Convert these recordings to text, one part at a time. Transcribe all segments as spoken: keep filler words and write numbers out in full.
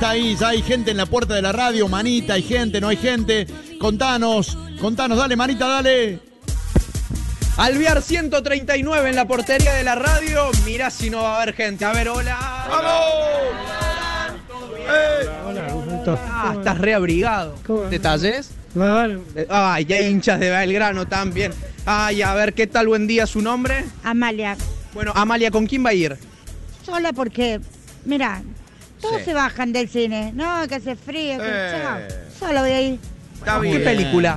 Ahí, ya hay gente en la puerta de la radio, manita, hay gente, no hay gente. Contanos, contanos, dale, manita, dale. Alvear ciento treinta y nueve en la portería de la radio. Mirá si no va a haber gente. A ver, hola. ¡Vamos! Hola, Roberto. Ah, estás reabrigado. ¿Cómo? ¿Detalles? Bueno, Ay, ya hay hinchas de Belgrano también. Ay, a ver, ¿qué tal? Buen día, ¿su nombre? Amalia, Bueno, Amalia, ¿con quién va a ir? sola porque, mira, todos Sí. se bajan del cine, no, que hace frío, que Eh. chao, solo voy a ir. ¿Qué bien. película?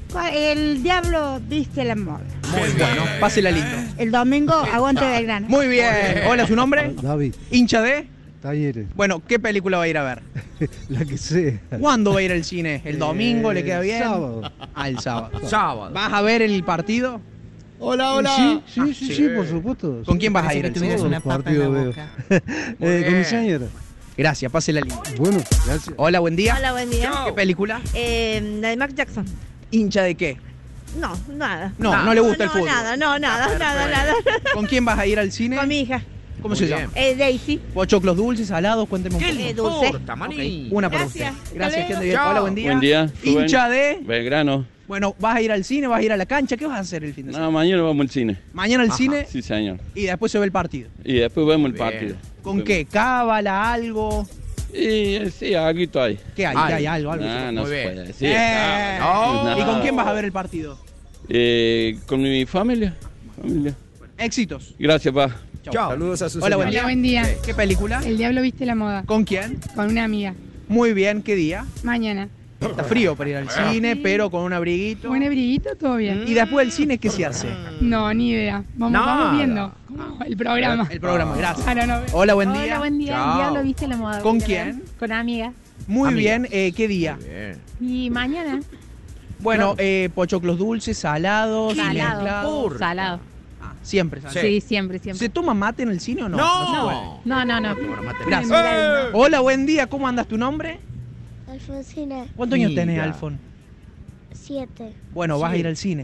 El diablo viste el amor. Muy bueno, pásela lindo. El domingo, aguante Belgrano. Muy bien. Hola, ¿su nombre? David, ¿Hincha de? Talleres, Bueno, ¿qué película va a ir a ver? la que sea. ¿Cuándo va a ir al cine? ¿El domingo? ¿Le queda bien? Sábado. Ah, el sábado. Sábado. ¿Vas a ver el partido? Hola, hola. Sí, sí, sí, sí. sí, por supuesto. ¿Con quién vas a Parece ir que al tuvieras cine? una Todos los papa en la partidos boca. Eh, con mi bien. señora. Gracias, pásela lindo. Bueno, gracias. Hola, buen día. Hola, buen día. ¿Qué película? Eh, la de Mark Jackson. ¿Hincha de qué? No, nada. No, no le gusta el no, fútbol. Nada, no, nada, nada, nada. ¿Con quién vas a ir al cine? Con mi hija, ¿Cómo Muy se bien. llama? eh, Daisy. ¿Pochoclos dulces, salados? Cuénteme un ¿Qué poco. Eh, le dulce. importa, maní? Ok, una para Gracias. usted. Gracias, Hasta gente bien. luego. Hola, buen día. Buen día, Rubén. Hincha de... Belgrano. Bueno, ¿vas a ir al cine? ¿Vas a ir a la cancha? ¿Qué vas a hacer el fin de semana? No, mañana vamos al cine. Mañana al Ajá. cine Sí, señor. y después se ve el partido. Y después vemos el Muy bien. partido. ¿Con qué? ¿Cábala, algo? Y eh, sí, algo hay. ¿Qué hay? Algo. ¿Qué hay? Algo, algo. No, no Muy se bien. puede decir. Eh, No. ¿Y con quién vas a ver el partido? Eh, con mi familia. familia. Éxitos. Gracias, pa. Chao. Saludos a su Hola, buen señora. día. Hola, buen día. ¿Qué película? El diablo viste la moda. ¿Con quién? Con una amiga. Muy bien, ¿qué día? Mañana. Está frío para ir al cine, pero con un abriguito. Buen abriguito, todo bien. ¿Y después del cine qué se hace? No, ni idea. Vamos, Nada. vamos viendo. Como el programa. El programa, gracias. Ahora no. Hola, buen día. Hola, buen día. Chao. El diablo viste la moda. ¿Con voy a quién? ver. Con amiga. Muy Amiga. bien, eh, ¿qué día? Bien. Y mañana. Bueno, eh, pochoclos dulces, salados, Salado. mezclados. Salado. Ah, siempre salado. Sí, siempre, siempre. ¿Se toma mate en el cine o no? No. se puede. No, no, no. Ahora mate. Gracias. Eh. Hola, buen día, ¿cómo andas? ¿Tu nombre? Alfonsina, ¿Cuántos años Mira. tenés, Alfon? siete. Bueno, vas a Sí. ir al cine.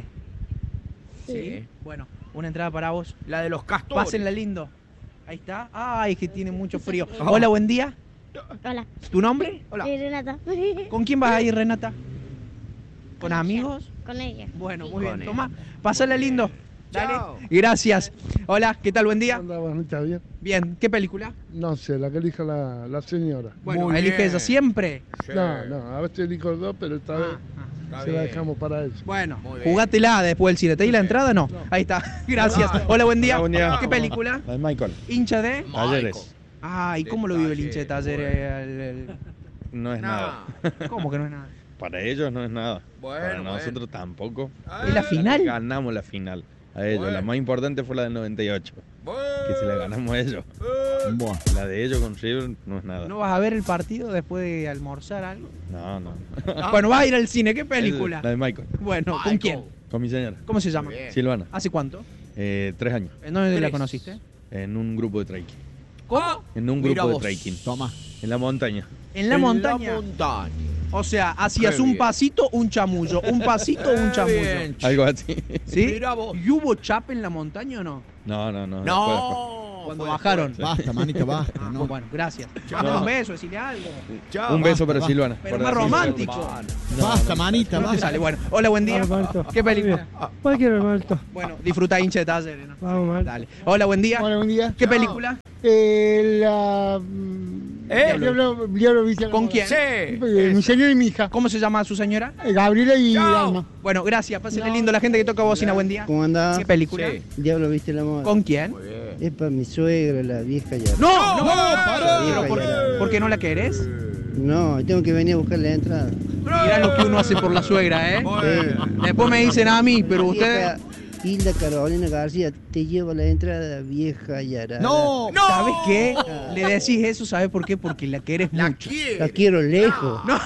Sí. Bueno, una entrada para vos. La de los castores. Pásenla lindo. Ahí está. Ay, es que tiene mucho frío. Hola, buen día. Hola, ¿Tu nombre? Hola. soy Renata. ¿Con quién vas a ir, Renata? ¿Con amigos? Con ella. Bueno, Sí. muy bien. Con él. Tomá, pásala lindo. Dale. Chao. Gracias. Hola, ¿qué tal? Buen día. Anda, bonita, bien. Bien, ¿qué película? No sé, la que elija la, la señora. Bueno, Muy elige bien. ella siempre. Sí. No, no, a veces elijo dos, pero esta vez Ah, ah. Está se la bien. dejamos para ella. Bueno, Muy bien. jugátela después del cine. ¿Te di la entrada? No. Ahí está. Gracias. Hola, buen día. Hola, buen día. ¿Qué película? La de Michael. ¿Hincha de? Talleres. Ay, ¿cómo lo vive el hincha de Talleres? El- el- No es nada. No. ¿Cómo que no es nada? Para ellos no es nada. Bueno, Para bueno. nosotros tampoco. ¿Es la final? Ganamos la final a ellos. Bueno. La más importante fue la del noventa y ocho. Que se la ganamos a ellos. Buah. La de ellos con River no es nada. ¿No vas a ver el partido después de almorzar algo? No, no. Bueno, vas a ir al cine. ¿Qué película? La de Michael. Bueno, ¿con Michael. quién? Con mi señora. ¿Cómo se llama? Bien. Silvana. ¿Hace cuánto? Eh, tres años. ¿En dónde la Tres. conociste? En un grupo de trekking. ¿Cómo? En un Mira grupo de vos. trekking. Toma. En la montaña. En la montaña. En la montaña. O sea, hacías Qué un bien. pasito, un chamullo. Un pasito, un Eh, chamullo. bien. Algo así. ¿Sí? Mira vos. ¿Y hubo chap en la montaña o no? No, no, no. después, después. No. Cuando fue bajaron. después. Basta, manita, basta. Ah, No. bueno, gracias. Chao. Dame un beso, decirle algo. Chao. Un beso para basta. Silvana. Pero por más decirle romántico. Basta, manita, No te basta. sale. Bueno, hola, buen día. Vamos, Malto. ¿Qué película? Cualquier Malto. Bueno, disfruta hincha de Talleres, ¿no? Vamos, Malto. Dale. Hola, buen día. Hola, buen día. ¿Qué película? Eh, la... ¿Eh? Diablo, Diablo viste la ¿Con moda. quién? Sí. Eh, Mi señora y mi hija. ¿Cómo se llama su señora? Eh, Gabriela y Chao. Alma. Bueno, gracias. Pásenle lindo la gente que toca bocina. Buen día. ¿Cómo andás? ¿Qué película? Sí. Diablo viste la moda. ¿Con quién? Muy bien. Es para mi suegra, la vieja ya. No, no, No, pará. vieja ¿Pero por, ya. ¿por qué no la querés? No, tengo que venir a buscar la entrada. Mirá lo que uno hace por la suegra, ¿eh? Bueno. Después me dicen a mí, pero La ustedes... vieja Hilda Carolina García te lleva la entrada, vieja Yara. No. No. ¿Sabes qué? Le decís eso, ¿sabes por qué? Porque la querés La mucho. quiere. La quiero lejos. No,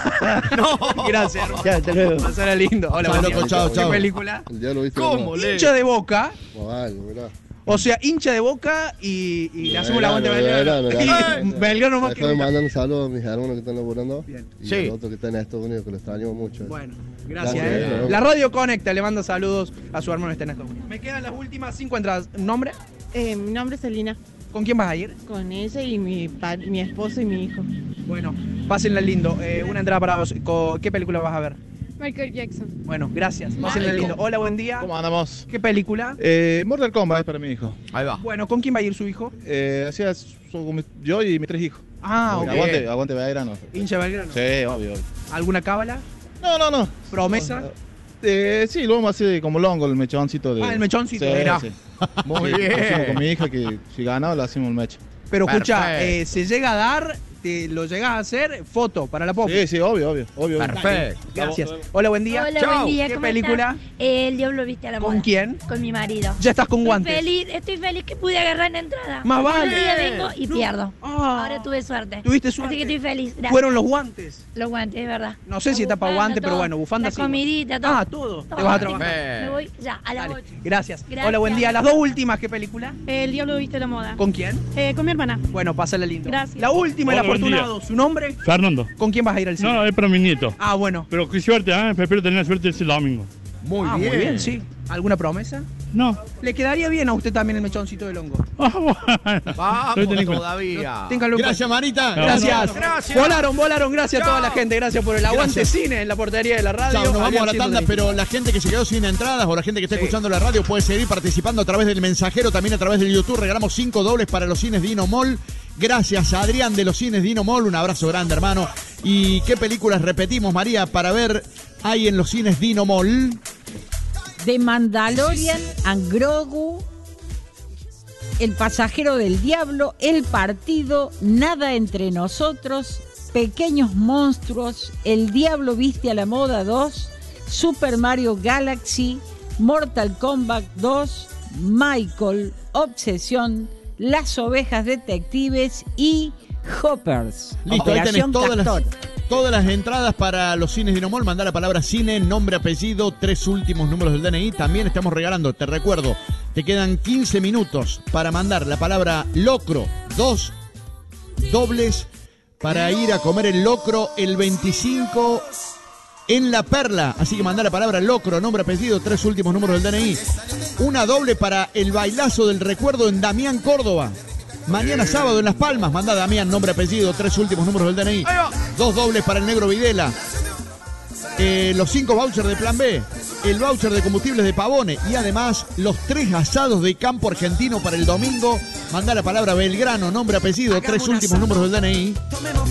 no. Gracias, hermano. Ya, hasta luego. Pasará lindo. Hola, Chao, buen día. loco, chao, ¿Qué chao. película? El diablo viste ¿Cómo, le? Hincha de Boca. Vale, mirá. O sea, hincha de Boca y, y le hacemos la aguante a Belgrano, Belgrano. Belgrano. Y Belgrano más que Déjame nunca. mandar un saludo a mis hermanos que están laburando. Bien. Y Sí. a otros que están en Estados Unidos, que los extrañamos mucho. Bueno, gracias. Gracias. eh. La Radio Conecta le manda saludos a su hermano que está en Estados Unidos. Me quedan las últimas cinco entradas. ¿Nombre? Eh, mi nombre es Elina. ¿Con quién vas a ir? Con ella y mi, pa- mi esposo y mi hijo. Bueno, pásenla lindo. Eh, una entrada para vos. ¿Con ¿Qué película vas a ver? Michael Jackson. Bueno, gracias. Pásenla lindo. Hola, buen día. ¿Cómo andamos? ¿Qué película? Eh, Mortal Kombat es para mi hijo. Ahí va. Bueno, ¿con quién va a ir su hijo? Eh, así es, son como yo y mis tres hijos. Ah, ok. Aguante, aguante Belgrano. Hincha Belgrano. Sí, obvio, obvio. ¿Alguna cábala? No, no, no. ¿Promesa? Eh, sí, lo vamos a hacer como longo, el mechoncito de... Ah, el mechoncito, Sí, mirá. sí. Muy Sí, bien. hacemos con mi hija que si gana lo hacemos el mecho. Pero escucha, Perfecto. eh, se llega a dar, te lo llegas a hacer, foto para la pop. Sí, sí, obvio, obvio, obvio. Perfecto. Gracias. Hola, buen día. Hola, Chao. buen día. ¿Qué ¿Cómo película? estás? Eh, El diablo viste a la moda. ¿Con quién? Con mi marido. Ya estás con Estoy guantes. feliz, estoy feliz que pude agarrar la entrada. Más Otro vale. día vengo y No. pierdo. Ah. Ahora tuve suerte. Tuviste suerte. Así que estoy feliz. Gracias. Fueron los guantes. Los guantes, es verdad. No sé si La está para bufanda, guante, pero todo. bueno, bufanda La sí. comidita, todo. Ah, todo. Todo. Te vas a trabajar. Perfecto. Me voy ya, a las Dale. ocho. Gracias. Gracias. Hola, buen día. Las dos últimas, ¿qué película? El diablo viste la moda. ¿Con quién? Eh, con mi hermana. Bueno, pásala lindo. Gracias. La última, el Hola, buen afortunado. ¿Su nombre? Fernando. ¿Con quién vas a ir al cine? No, es para mi nieto. Ah, bueno. Pero qué suerte, ¿eh? Espero tener suerte ese domingo. Muy ah, bien. muy bien, sí. ¿Alguna promesa? No. Le quedaría bien a usted también el mechoncito del hongo. Ah, bueno. Vamos Estoy teniendo- todavía. Téngalo en Gracias, Marita. No, Gracias. Gracias. Volaron, volaron. Gracias a toda Chao. la gente. Gracias por el aguante Gracias. cine en la portería de la radio. Chao, nos vamos Habían a la sido tanda, de- pero la gente que se quedó sin entradas o la gente que está Sí. escuchando la radio puede seguir participando a través del mensajero, también a través del YouTube. Regalamos cinco dobles para los cines Dino Mall. Gracias a Adrián de los cines Dino Mall. Un abrazo grande, hermano. ¿Y qué películas repetimos, María, para ver ahí en los cines Dino Mall? The Mandalorian and Grogu, El pasajero del diablo, El partido, Nada entre nosotros, Pequeños monstruos, El diablo viste a la moda dos, Super Mario Galaxy, Mortal Kombat dos, Michael, Obsesión, Las ovejas detectives y Hoppers. Listo, ahí Operación tenés todas las, Castor. todas las entradas para los cines Dino Mall. Mandá la palabra cine, nombre, apellido, tres últimos números del D N I. También estamos regalando, te recuerdo, te quedan quince minutos para mandar la palabra locro, dos dobles para ir a comer el locro el veinticinco en La Perla. Así que mandá la palabra locro, nombre, apellido, tres últimos números del D N I. Una doble para el bailazo del recuerdo en Damián, Córdoba. Mañana sábado en Las Palmas, manda Damián, nombre, apellido, tres últimos números del D N I. Dos dobles para el Negro Videla. Eh, los cinco vouchers de Plan B. El voucher de combustibles de Pavone. Y además los tres asados de campo argentino para el domingo. Manda la palabra Belgrano, nombre, apellido, tres últimos números del D N I.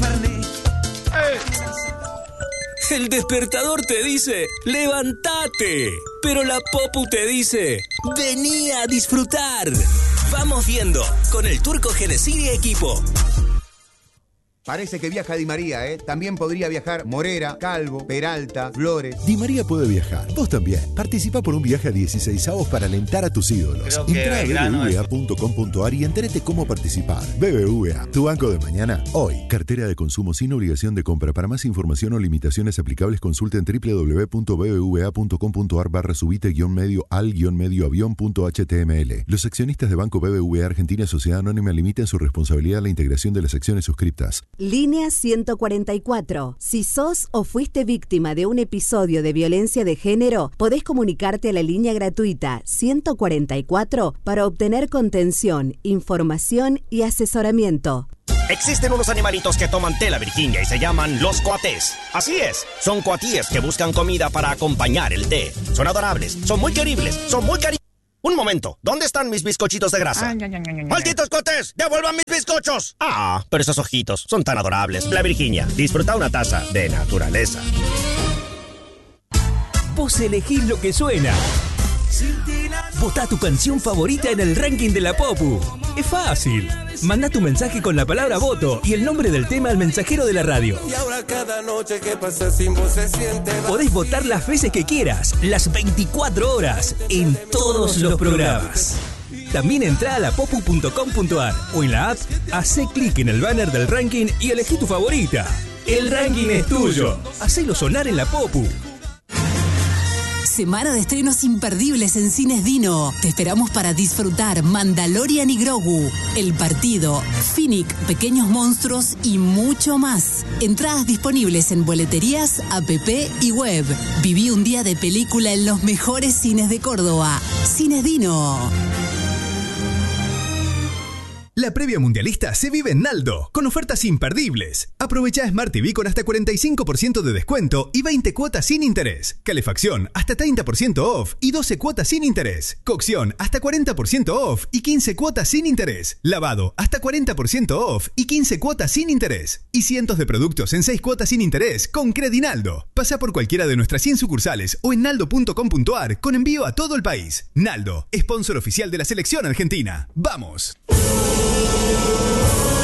El despertador te dice, levántate. Pero la Popu te dice, vení a disfrutar. Vamos viendo con el Turco Genesini equipo. Parece que viaja Di María, ¿eh? También podría viajar Morera, Calvo, Peralta, Flores. Di María puede viajar. Vos también. Participa por un viaje a dieciseisavos para alentar a tus ídolos. Creo que Entra a Belgrano b b v a punto com punto a r y entérate cómo participar. B B V A, tu banco de mañana, hoy. Cartera de consumo sin obligación de compra. Para más información o limitaciones aplicables, consulta en w w w punto b b v a punto com punto a r barra subite guión medio al guión medio avión punto h t m l. Los accionistas de Banco B B V A Argentina Sociedad Anónima limitan su responsabilidad a la integración de las acciones suscriptas. Línea ciento cuarenta y cuatro. Si sos o fuiste víctima de un episodio de violencia de género, podés comunicarte a la línea gratuita ciento cuarenta y cuatro para obtener contención, información y asesoramiento. Existen unos animalitos que toman té la Virginia y se llaman los coatés. Así es, son coatíes que buscan comida para acompañar el té. Son adorables, son muy queribles, son muy cari... Un momento, ¿dónde están mis bizcochitos de grasa? ¡Malditos coatés! ¡Devuelvan mis bizcochos! Ah, pero esos ojitos son tan adorables. La Virginia, disfruta una taza de naturaleza. Vos elegís lo que suena. Votá tu canción favorita en el ranking de la Popu. Es fácil. Manda tu mensaje con la palabra voto y el nombre del tema al mensajero de la radio. Y ahora cada noche que pasa sin vos se siente... Podés votar las veces que quieras, las veinticuatro horas, en todos los programas. También entrá a la popu punto com punto a r o en la app, hacé clic en el banner del ranking y elegí tu favorita. El ranking es tuyo. Hacelo sonar en la Popu. Semana de estrenos imperdibles en Cines Dino. Te esperamos para disfrutar Mandalorian y Grogu, El partido, Finnick, Pequeños monstruos y mucho más. Entradas disponibles en boleterías, app y web. Viví un día de película en los mejores cines de Córdoba. Cines Dino. La previa mundialista se vive en Naldo, con ofertas imperdibles. Aprovecha Smart T V con hasta cuarenta y cinco por ciento de descuento y veinte cuotas sin interés. Calefacción hasta treinta por ciento off y doce cuotas sin interés. Cocción hasta cuarenta por ciento off y quince cuotas sin interés. Lavado hasta cuarenta por ciento off y quince cuotas sin interés. Y cientos de productos en seis cuotas sin interés con Credinaldo. Pasa por cualquiera de nuestras cien sucursales o en naldo punto com punto ar con envío a todo el país. Naldo, sponsor oficial de la selección argentina. ¡Vamos!